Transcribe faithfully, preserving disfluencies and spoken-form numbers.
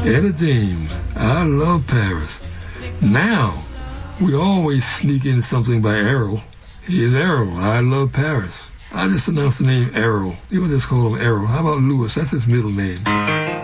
Etta James, I Love Paris. Now, we always sneak in something by Errol. Here's Errol, I Love Paris. I just announced the name Errol. You would just call him Errol. How about Lewis? That's his middle name.